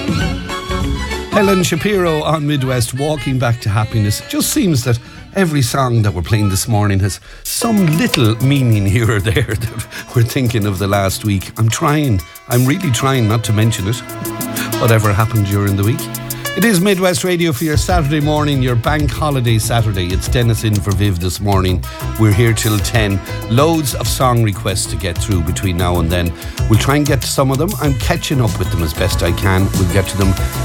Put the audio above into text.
Helen Shapiro on Midwest, Walking Back to Happiness. It just seems that every song that we're playing this morning has some little meaning here or there that we're thinking of the last week. I'm really trying not to mention it, whatever happened during the week. It is Midwest Radio for your Saturday morning, your bank holiday Saturday. It's Dennis in for Viv this morning. We're here till 10. Loads of song requests to get through between now and then. We'll try and get to some of them. I'm catching up with them as best I can. We'll get to them